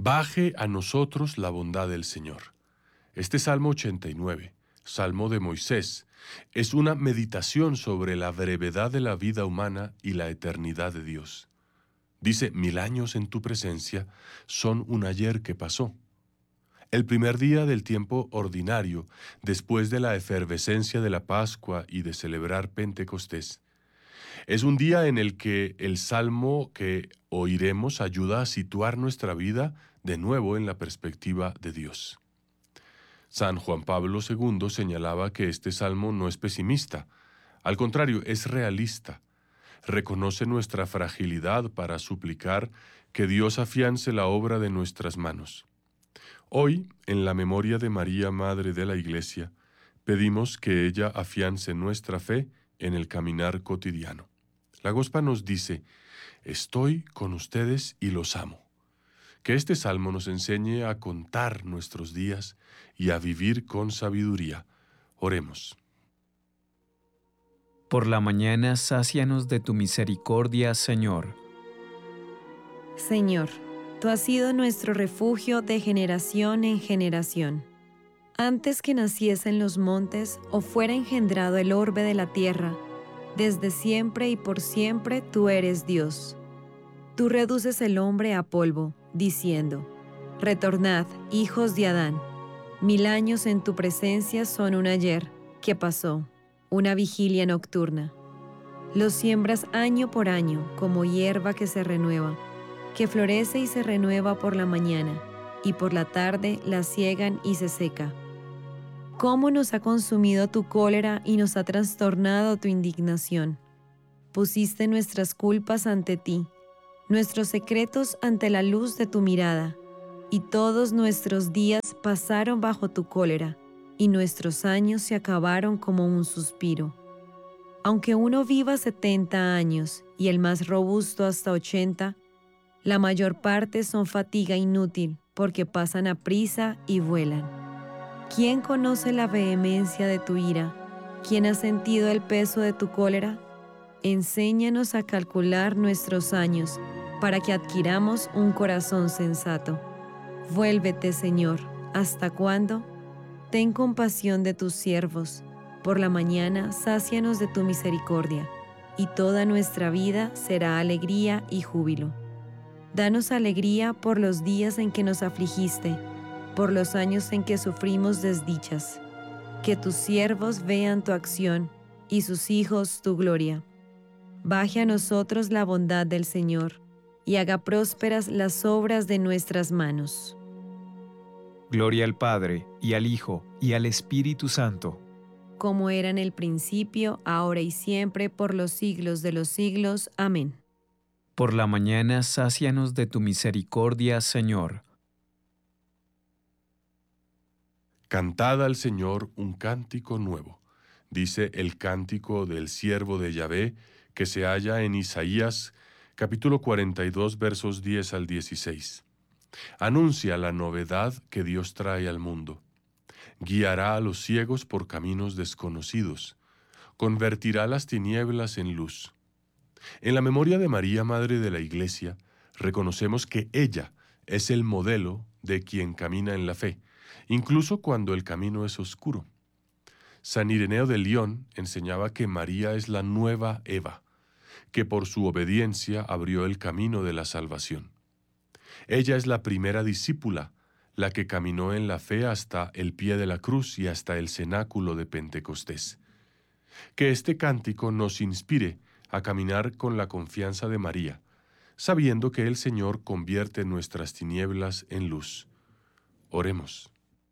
Baje a nosotros la bondad del Señor. Este Salmo 89, Salmo de Moisés, es una meditación sobre la brevedad de la vida humana y la eternidad de Dios. Dice: 1000 años en tu presencia son un ayer que pasó. El primer día del tiempo ordinario, después de la efervescencia de la Pascua y de celebrar Pentecostés. Es un día en el que el salmo que oiremos ayuda a situar nuestra vida de nuevo en la perspectiva de Dios. San Juan Pablo II señalaba que este salmo no es pesimista, al contrario, es realista. Reconoce nuestra fragilidad para suplicar que Dios afiance la obra de nuestras manos. Hoy, en la memoria de María, Madre de la Iglesia, pedimos que ella afiance nuestra fe en el caminar cotidiano. La Gospa nos dice: estoy con ustedes y los amo. Que este salmo nos enseñe a contar nuestros días y a vivir con sabiduría. Oremos. Por la mañana, sácianos de tu misericordia, Señor. Señor, tú has sido nuestro refugio de generación en generación. Antes que naciesen los montes o fuera engendrado el orbe de la tierra, desde siempre y por siempre tú eres Dios. Tú reduces el hombre a polvo, diciendo: retornad, hijos de Adán. 1000 años en tu presencia son un ayer que pasó, una vigilia nocturna. Los siembras año por año como hierba que se renueva, que florece y se renueva por la mañana, y por la tarde la siegan y se seca. ¿Cómo nos ha consumido tu cólera y nos ha trastornado tu indignación? Pusiste nuestras culpas ante ti, nuestros secretos ante la luz de tu mirada, y todos nuestros días pasaron bajo tu cólera, y nuestros años se acabaron como un suspiro. Aunque uno viva 70 años y el más robusto hasta 80, la mayor parte son fatiga inútil porque pasan aprisa y vuelan. ¿Quién conoce la vehemencia de tu ira? ¿Quién ha sentido el peso de tu cólera? Enséñanos a calcular nuestros años para que adquiramos un corazón sensato. Vuélvete, Señor, ¿hasta cuándo? Ten compasión de tus siervos. Por la mañana sácianos de tu misericordia, y toda nuestra vida será alegría y júbilo. Danos alegría por los días en que nos afligiste, por los años en que sufrimos desdichas. Que tus siervos vean tu acción y sus hijos tu gloria. Baje a nosotros la bondad del Señor y haga prósperas las obras de nuestras manos. Gloria al Padre, y al Hijo, y al Espíritu Santo. Como era en el principio, ahora y siempre, por los siglos de los siglos. Amén. Por la mañana, sácianos de tu misericordia, Señor. Cantad al Señor un cántico nuevo, dice el cántico del siervo de Yahvé, que se halla en Isaías, capítulo 42, versos 10 al 16. Anuncia la novedad que Dios trae al mundo. Guiará a los ciegos por caminos desconocidos. Convertirá las tinieblas en luz. En la memoria de María, Madre de la Iglesia, reconocemos que ella es el modelo de quien camina en la fe, incluso cuando el camino es oscuro. San Ireneo de León enseñaba que María es la nueva Eva, que por su obediencia abrió el camino de la salvación. Ella es la primera discípula, la que caminó en la fe hasta el pie de la cruz y hasta el cenáculo de Pentecostés. Que este cántico nos inspire a caminar con la confianza de María, sabiendo que el Señor convierte nuestras tinieblas en luz. Oremos.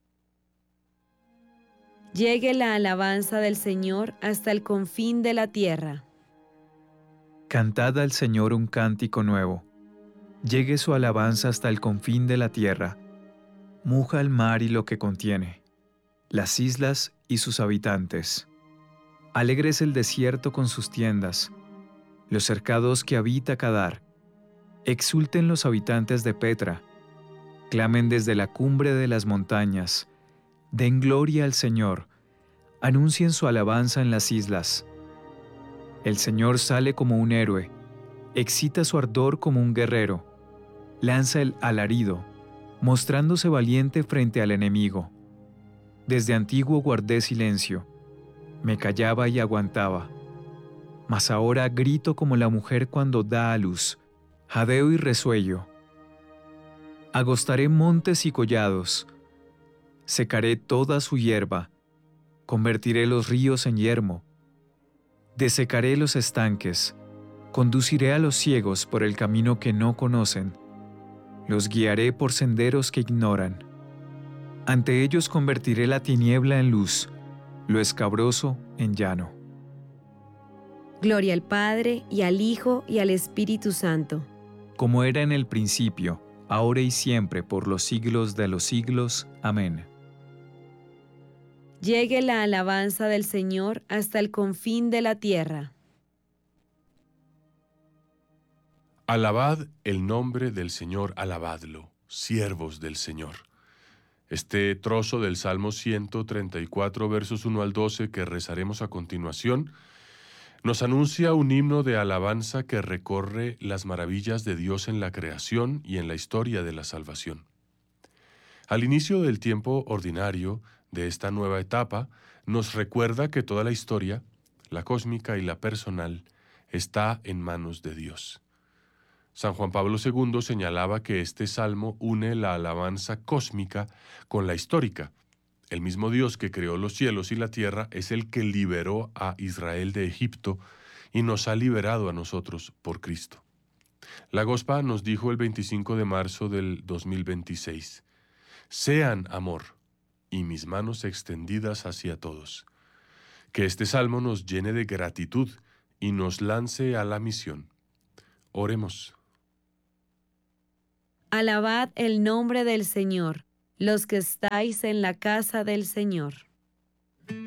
Llegue la alabanza del Señor hasta el confín de la tierra. Cantad al Señor un cántico nuevo. Llegue su alabanza hasta el confín de la tierra. Muja el mar y lo que contiene, las islas y sus habitantes. Alegres el desierto con sus tiendas, los cercados que habita Kedar. Exulten los habitantes de Petra, clamen desde la cumbre de las montañas, den gloria al Señor, anuncien su alabanza en las islas. El Señor sale como un héroe, excita su ardor como un guerrero, lanza el alarido, mostrándose valiente frente al enemigo. Desde antiguo guardé silencio, me callaba y aguantaba. Mas ahora grito como la mujer cuando da a luz, jadeo y resuello. Agostaré montes y collados, secaré toda su hierba, convertiré los ríos en yermo, desecaré los estanques, conduciré a los ciegos por el camino que no conocen, los guiaré por senderos que ignoran. Ante ellos convertiré la tiniebla en luz, lo escabroso en llano. Gloria al Padre, y al Hijo, y al Espíritu Santo. Como era en el principio, ahora y siempre, por los siglos de los siglos. Amén. Llegue la alabanza del Señor hasta el confín de la tierra. Alabad el nombre del Señor, alabadlo, siervos del Señor. Este trozo del Salmo 134, versos 1 al 12, que rezaremos a continuación, nos anuncia un himno de alabanza que recorre las maravillas de Dios en la creación y en la historia de la salvación. Al inicio del tiempo ordinario de esta nueva etapa, nos recuerda que toda la historia, la cósmica y la personal, está en manos de Dios. San Juan Pablo II señalaba que este salmo une la alabanza cósmica con la histórica. El mismo Dios que creó los cielos y la tierra es el que liberó a Israel de Egipto y nos ha liberado a nosotros por Cristo. La Gospa nos dijo el 25 de marzo del 2026, «Sean amor y mis manos extendidas hacia todos». Que este salmo nos llene de gratitud y nos lance a la misión. Oremos. Alabad el nombre del Señor, los que estáis en la casa del Señor.